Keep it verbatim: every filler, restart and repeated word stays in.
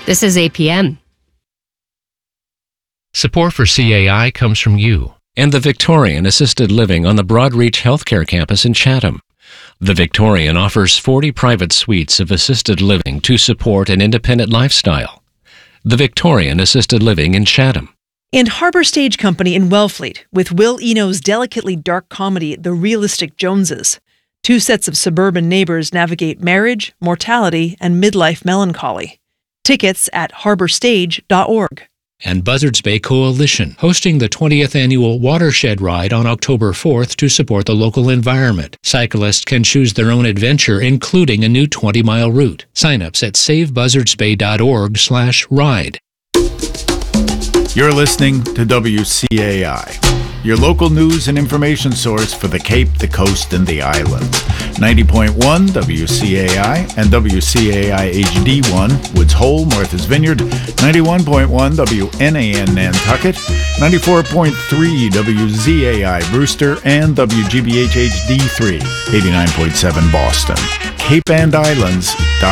This is A P M. Support for C A I comes from you and the Victorian Assisted Living on the Broadreach Healthcare Campus in Chatham. The Victorian offers forty private suites of assisted living to support an independent lifestyle. The Victorian Assisted Living in Chatham. And Harbour Stage Company in Wellfleet with Will Eno's delicately dark comedy, The Realistic Joneses. Two sets of suburban neighbors navigate marriage, mortality, and midlife melancholy. Tickets at harbour stage dot org. And Buzzards Bay Coalition, hosting the twentieth Annual Watershed Ride on October fourth to support the local environment. Cyclists can choose their own adventure, including a new twenty-mile route. Sign-ups at save buzzards bay dot org slash ride. You're listening to W C A I, your local news and information source for the Cape, the Coast, and the Islands. ninety point one W C A I and W C A I H D one, Woods Hole, Martha's Vineyard, ninety-one point one W N A N Nantucket, ninety-four point three W Z A I Brewster, and W G B H H D three, eighty-nine point seven Boston. Cape and Islands.